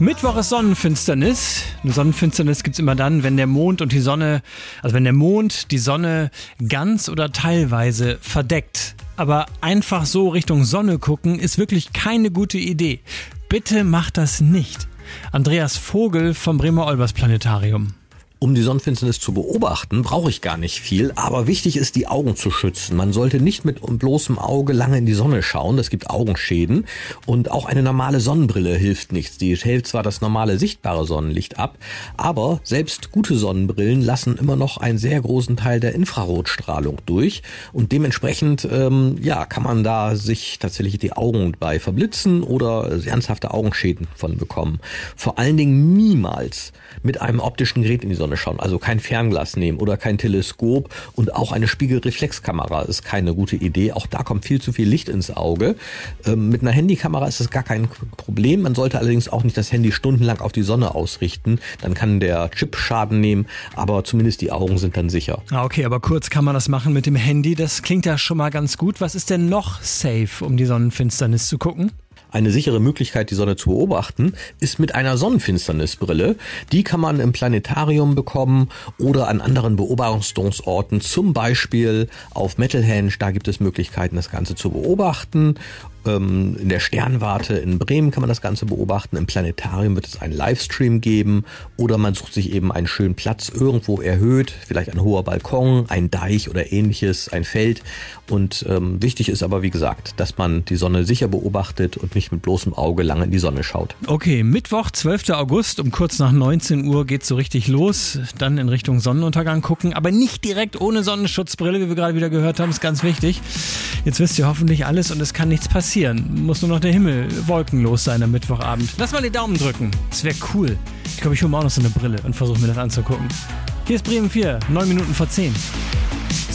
Mittwoch ist Sonnenfinsternis. Eine Sonnenfinsternis gibt's immer dann, wenn der Mond die Sonne ganz oder teilweise verdeckt. Aber einfach so Richtung Sonne gucken ist wirklich keine gute Idee. Bitte macht das nicht. Andreas Vogel vom Bremer Olbers Planetarium. Um die Sonnenfinsternis zu beobachten, brauche ich gar nicht viel, aber wichtig ist, die Augen zu schützen. Man sollte nicht mit bloßem Auge lange in die Sonne schauen, das gibt Augenschäden. Und auch eine normale Sonnenbrille hilft nichts. Die hält zwar das normale sichtbare Sonnenlicht ab, aber selbst gute Sonnenbrillen lassen immer noch einen sehr großen Teil der Infrarotstrahlung durch. Und dementsprechend kann man da sich tatsächlich die Augen bei verblitzen oder ernsthafte Augenschäden von bekommen. Vor allen Dingen niemals mit einem optischen Gerät in die Sonne schauen, also kein Fernglas nehmen oder kein Teleskop, und auch eine Spiegelreflexkamera ist keine gute Idee. Auch da kommt viel zu viel Licht ins Auge. Mit einer Handykamera ist das gar kein Problem. Man sollte allerdings auch nicht das Handy stundenlang auf die Sonne ausrichten. Dann kann der Chip Schaden nehmen, aber zumindest die Augen sind dann sicher. Okay, aber kurz kann man das machen mit dem Handy. Das klingt ja schon mal ganz gut. Was ist denn noch safe, um die Sonnenfinsternis zu gucken? Eine sichere Möglichkeit, die Sonne zu beobachten, ist mit einer Sonnenfinsternisbrille. Die kann man im Planetarium bekommen oder an anderen Beobachtungsorten, zum Beispiel auf Metalhenge. Da gibt es Möglichkeiten, das Ganze zu beobachten. In der Sternwarte in Bremen kann man das Ganze beobachten. Im Planetarium wird es einen Livestream geben oder man sucht sich eben einen schönen Platz irgendwo erhöht, vielleicht ein hoher Balkon, ein Deich oder ähnliches, ein Feld. Und wichtig ist aber, wie gesagt, dass man die Sonne sicher beobachtet und nicht mit bloßem Auge lange in die Sonne schaut. Okay, Mittwoch, 12. August um kurz nach 19 Uhr geht's so richtig los. Dann in Richtung Sonnenuntergang gucken, aber nicht direkt ohne Sonnenschutzbrille, wie wir gerade wieder gehört haben, ist ganz wichtig. Jetzt wisst ihr hoffentlich alles und es kann nichts passieren. Muss nur noch der Himmel wolkenlos sein am Mittwochabend. Lass mal die Daumen drücken. Das wäre cool. Ich glaube, ich hole mir auch noch so eine Brille und versuche mir das anzugucken. Hier ist Bremen 4, 9 Minuten vor 10.